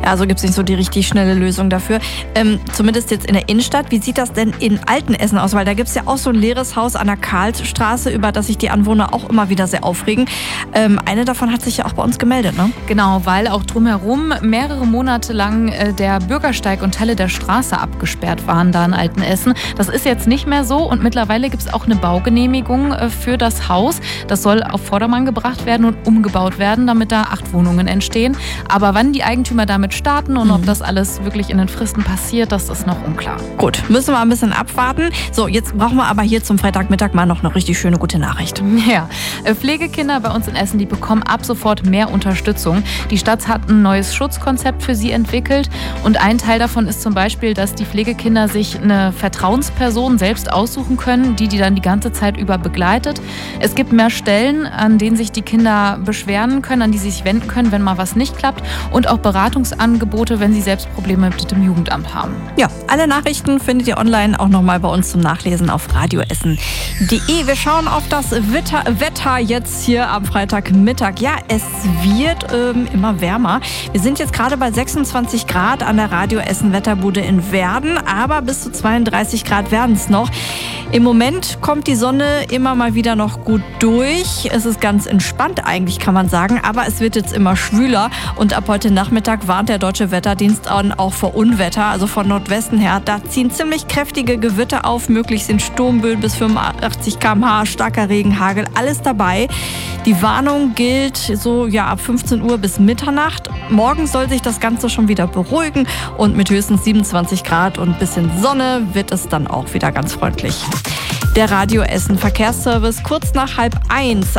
Also gibt es nicht so die richtig schnelle Lösung dafür. Zumindest jetzt in der Innenstadt. Wie sieht das denn in Altenessen aus? Weil da gibt es ja auch so ein leeres Haus an der Karlsstraße, über das sich die Anwohner auch immer wieder sehr aufregen. Eine davon hat sich ja auch bei uns gemeldet, ne? Genau, weil auch drumherum mehrere Monate lang der Bürgersteig und Teile der Straße abgesperrt waren da in Altenessen. Das ist jetzt nicht mehr so und mittlerweile gibt es auch eine Baugenehmigung für das Haus. Das soll auf Vordermann gebracht werden und umgebaut werden, damit da 8 Wohnungen entstehen. Aber wann die Eigentümer damit starten und ob das alles wirklich in den Fristen passiert, das ist noch unklar. Gut, müssen wir ein bisschen abwarten. So, jetzt brauchen wir aber hier zum Freitagmittag mal noch eine richtig schöne gute Nachricht. Ja, Pflegekinder bei uns in Essen, die bekommen ab sofort mehr Unterstützung. Die Stadt hat ein neues Schutzkonzept für sie entwickelt und ein Teil davon ist zum Beispiel, dass die Pflegekinder sich eine Vertrauensperson selbst aussuchen können, die dann die ganze Zeit über begleitet. Es gibt mehr Stellen, an denen sich die Kinder beschweren können, an die sie sich wenden können, wenn mal was nicht klappt und auch Beratungsangebote, wenn sie selbst Probleme mit dem Jugendamt haben. Ja, alle Nachrichten findet ihr online auch nochmal bei uns zum Nachlesen auf radioessen.de. Wir schauen auf das Wetter jetzt hier am Freitagmittag. Ja, es wird immer wärmer. Wir sind jetzt gerade bei 26 Grad an der Radio Essen Wetterbude in Werden, aber bis zu 32 Grad werden es noch. Im Moment kommt die Sonne immer mal wieder noch gut durch. Es ist ganz entspannt eigentlich, kann man sagen, aber es wird jetzt immer schwüler und ab heute Nachmittag warnt der Deutsche Wetterdienst auch vor Unwetter, also von Nordwesten her. Da ziehen ziemlich kräftige Gewitter auf, möglich sind Sturmböen bis 85 km/h, starker Regen, Hagel, alles dabei. Die Warnung gilt so ab 15 Uhr bis Mitternacht. Morgen soll sich das Ganze schon wieder beruhigen und mit höchstens 27 Grad und ein bisschen Sonne wird es dann auch wieder ganz freundlich. Der Radio Essen Verkehrsservice kurz nach 12:30,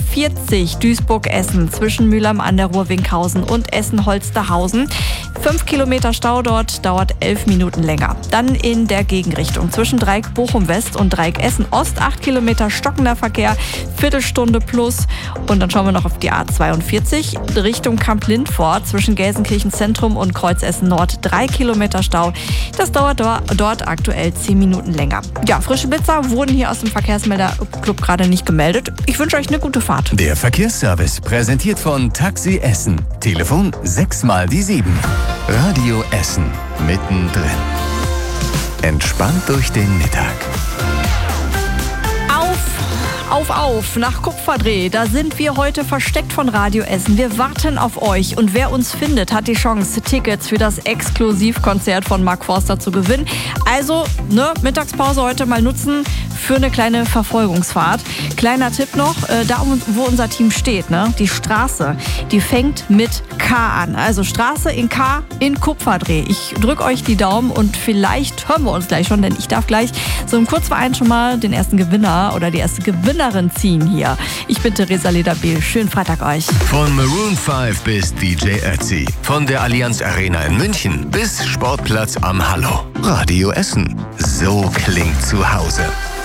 A40 Duisburg-Essen zwischen Mülheim an der Ruhr, Winkhausen und Essen-Holsterhausen. 5 Kilometer Stau dort, dauert 11 Minuten länger. Dann in der Gegenrichtung zwischen Dreieck Bochum-West und Dreieck Essen-Ost 8 Kilometer stockender Verkehr, Viertelstunde plus. Und dann schauen wir noch auf die A42 Richtung Kamp-Lindfort zwischen Gelsenkirchen Zentrum und Kreuz Essen Nord 3 Kilometer Stau. Das dauert dort aktuell 10 Minuten länger. Ja, frische Blitzer wurden hier aus dem Verkehrsmelderclub gerade nicht gemeldet. Ich wünsche euch eine gute Fahrt. Der Verkehrsservice präsentiert von Taxi Essen. Telefon 6x7. Radio Essen mittendrin. Entspannt durch den Mittag. Auf, nach Kupferdreh. Da sind wir heute versteckt von Radio Essen. Wir warten auf euch. Und wer uns findet, hat die Chance, Tickets für das Exklusivkonzert von Mark Forster zu gewinnen. Also, Mittagspause heute mal nutzen für eine kleine Verfolgungsfahrt. Kleiner Tipp noch, da wo unser Team steht, die Straße, die fängt mit K an. Also Straße in K in Kupferdreh. Ich drücke euch die Daumen und vielleicht hören wir uns gleich schon, denn ich darf gleich so im Kurzverein schon mal den ersten Gewinner oder die erste Gewinnerin ziehen hier. Ich bin Theresa Lederbiel. Schönen Freitag euch. Von Maroon 5 bis DJ Ötzi. Von der Allianz Arena in München bis Sportplatz am Hallo. Radio Essen. So klingt zu Hause.